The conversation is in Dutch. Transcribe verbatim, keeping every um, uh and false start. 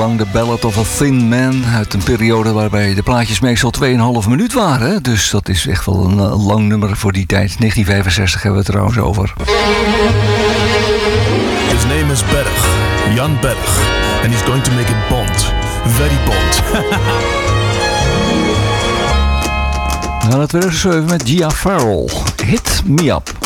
The Ballad of a Thin Man. Uit een periode waarbij de plaatjes meestal twee komma vijf minuut waren. Dus dat is echt wel een uh, lang nummer voor die tijd. negentien vijfenzestig hebben we het trouwens over. His name is Berg. Jan Berg. And he's going to make it Bond. Very Bond. We gaan naar tweeduizend zeven met Gia Farrell. Hit Me Up.